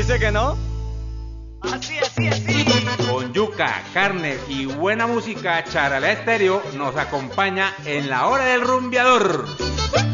dice que no? Así, así, así. Con yuca, carne y buena música, Charalá Estéreo nos acompaña en la hora del rumbeador.